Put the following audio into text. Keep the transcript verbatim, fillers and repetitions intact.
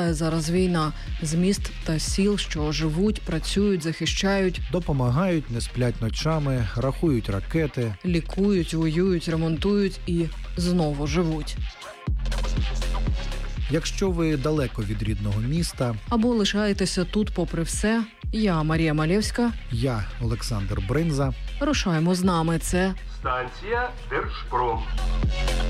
триває зараз війна. З міст та сіл, що живуть, працюють, захищають, допомагають, не сплять ночами, рахують ракети, лікують, воюють, ремонтують і знову живуть. Якщо ви далеко від рідного міста, або лишаєтеся тут попри все, я Марія Малєвська, я Олександр Бринза. Рушаємо з нами. Це станція Держпром.